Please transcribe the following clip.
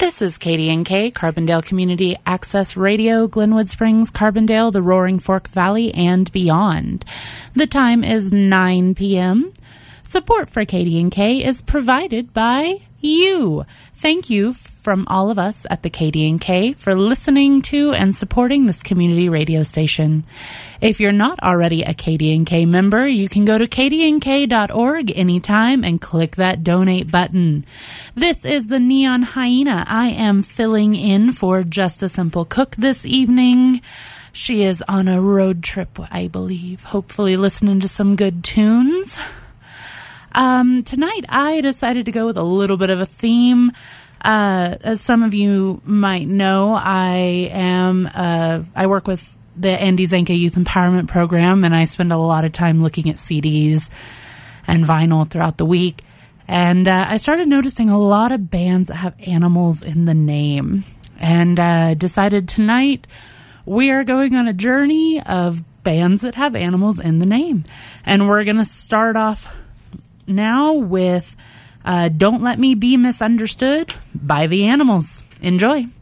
This is KDNK, Carbondale Community Access Radio, Glenwood Springs, Carbondale, the Roaring Fork Valley, and beyond. The time is 9 p.m. Support for KDNK is provided by you. Thank you from all of us at the KDNK for listening to and supporting this community radio station. If you're not already a KDNK member, you can go to kdnk.org anytime and click that donate button. This is the Neon Hyena. I am filling in for Just a Simple Cook this evening. She is on a road trip, I believe, hopefully listening to some good tunes. Tonight I decided to go with a little bit of a theme. As some of you might know, I work with the Andy Zanka Youth Empowerment Program, and I spend a lot of time looking at CDs and vinyl throughout the week. And I started noticing a lot of bands that have animals in the name. And decided tonight we are going on a journey of bands that have animals in the name. And we're going to start off now with Don't Let Me Be Misunderstood by The Animals. Enjoy.